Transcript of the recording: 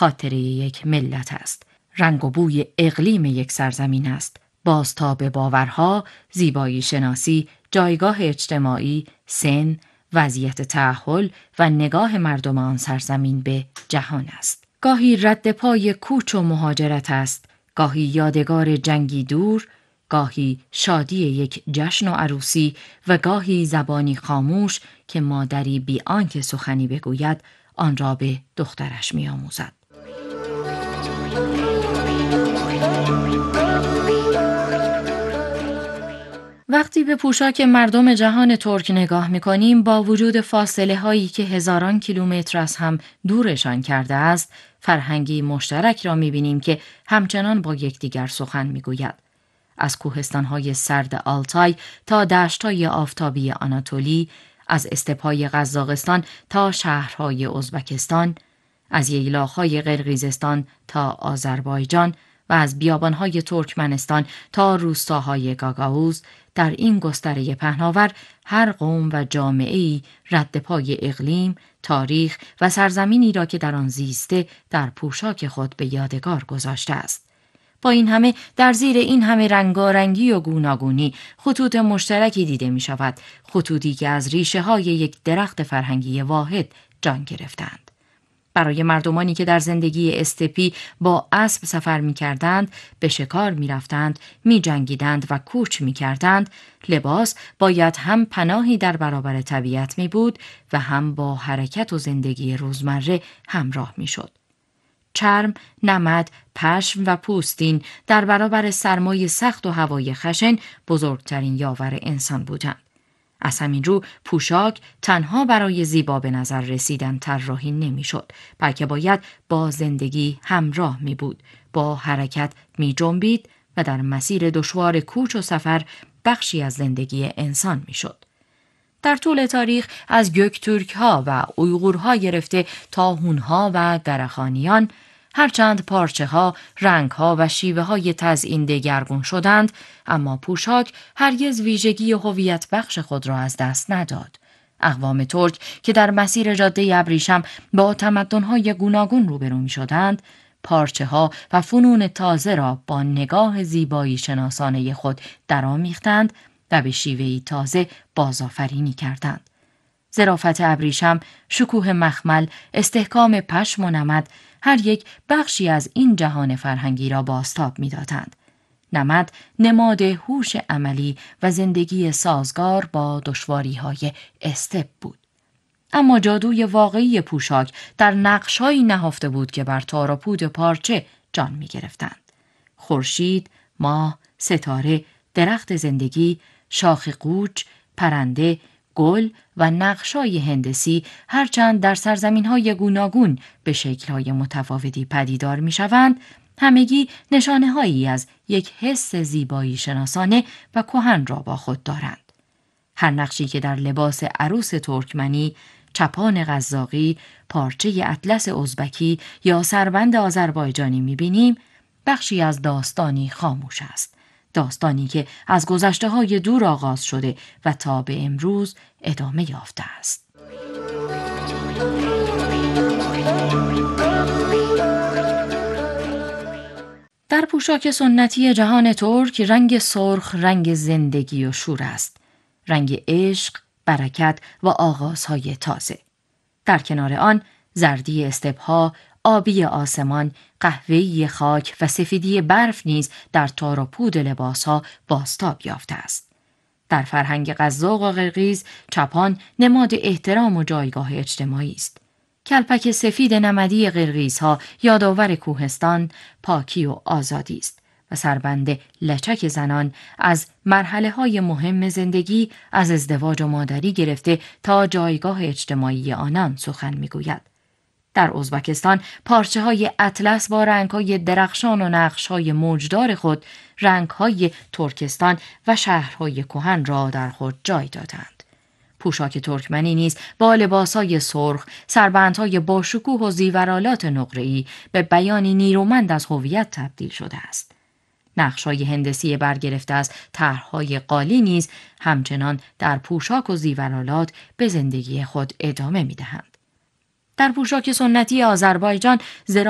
خاطره یک ملت است. رنگ و بوی اقلیم یک سرزمین است. بازتاب باورها، زیبایی شناسی، جایگاه اجتماعی، سن، وضعیت تأهل و نگاه مردم آن سرزمین به جهان است. گاهی رد پای کوچ و مهاجرت است، گاهی یادگار جنگی دور، گاهی شادی یک جشن و عروسی و گاهی زبانی خاموش که مادری بی آنکه سخنی بگوید آن را به دخترش می‌آموزد. وقتی به پوشاک مردم جهان ترک نگاه می‌کنیم، با وجود فاصله هایی که هزاران کیلومتر از هم دورشان کرده است، فرهنگی مشترک را می‌بینیم که همچنان با یکدیگر سخن می‌گوید. از کوهستان‌های سرد آلتای تا دشت‌های آفتابی آناتولی، از استپ‌های قزاقستان تا شهرهای ازبکستان، از ییلاق‌های قرقیزستان تا آذربایجان و از بیابان‌های ترکمنستان تا روستاهای گاگائوز، در این گستره پهناور هر قوم و جامعه‌ای رد پای اقلیم، تاریخ و سرزمینی را که در آن زیسته در پوشاک خود به یادگار گذاشته است. با این همه در زیر این همه رنگارنگی و گوناگونی خطوط مشترکی دیده می شود، خطوطی که از ریشه های یک درخت فرهنگی واحد جان گرفتند. برای مردمانی که در زندگی استپی با اسب سفر می کردند، به شکار می رفتند، می جنگیدند و کوچ می کردند، لباس باید هم پناهی در برابر طبیعت می بود و هم با حرکت و زندگی روزمره همراه می شد. چرم، نمد، پشم و پوستین در برابر سرمای سخت و هوای خشن بزرگترین یاور انسان بودند. از همین رو پوشاک تنها برای زیبا به نظر رسیدن طراحی نمی‌شد، بلکه باید با زندگی همراه می بود، با حرکت می جنبید و در مسیر دشوار کوچ و سفر بخشی از زندگی انسان می شد. در طول تاریخ از گوکتورک‌ها و اویغورها گرفته تا هون‌ها و گرخانیان، هرچند پارچه‌ها، رنگ‌ها و شیوه‌های تزیین دگرگون شدند، اما پوشاک هرگز ویژگی هویت بخش خود را از دست نداد. اقوام ترک که در مسیر جاده ابریشم با تمدن‌های گوناگون روبرو می‌شدند، پارچه‌ها و فنون تازه را با نگاه زیبایی شناسانه خود درآمیختند و به شیوهی تازه بازآفرینی کردند. ظرافت ابریشم، شکوه مخمل، استحکام پشم و نمد، هر یک بخشی از این جهان فرهنگی را بازتاب می‌دادند. نمد نماد هوش عملی و زندگی سازگار با دشواری‌های استپ بود. اما جادوی واقعی پوشاک در نقش‌هایی نهفته بود که بر تار و پود پارچه جان می‌گرفتند. خورشید، ماه، ستاره، درخت زندگی، شاخ قوچ، پرنده، گل و نقش‌های هندسی هرچند در سرزمین‌های گوناگون به شکل‌های متفاوتی پدیدار می‌شوند، همگی نشانه‌هایی از یک حس زیبایی شناسانه و کهن را با خود دارند. هر نقشی که در لباس عروس ترکمنی، چپان قزاقی، پارچه اطلس ازبکی یا سربند آذربایجانی می‌بینیم، بخشی از داستانی خاموش است. داستانی که از گذشته‌های دور آغاز شده و تا به امروز ادامه یافته است. در پوشاک سنتی جهان ترک رنگ سرخ رنگ زندگی و شور است. رنگ عشق، برکت و آغازهای تازه. در کنار آن زردی استپ‌ها، آبی آسمان، قهوه‌ای خاک و سفیدی برف نیز در تار و پود لباس‌ها بازتاب یافته است. در فرهنگ قزاق و قرقیز چپان نماد احترام و جایگاه اجتماعی است. کلپک سفید نمدی قرقیزها یادآور کوهستان، پاکی و آزادی است و سربند لچک زنان از مرحله‌های مهم زندگی، از ازدواج و مادری گرفته تا جایگاه اجتماعی آنان سخن می‌گوید. در ازبکستان پارچه‌های اطلس با رنگ‌های درخشان و نقش‌های موجدار خود رنگ‌های ترکستان و شهرهای کهن را در خود جای دادند. پوشاک ترکمنی نیز با لباس‌های سرخ، سربندهای با شکوه و زیورآلات نقره‌ای به بیانی نیرومند از هویت تبدیل شده است. نقش‌های هندسی برگرفته از طرح‌های قالی نیز همچنان در پوشاک و زیورآلات به زندگی خود ادامه می‌دهند. در پوشاک سنتی آذربایجان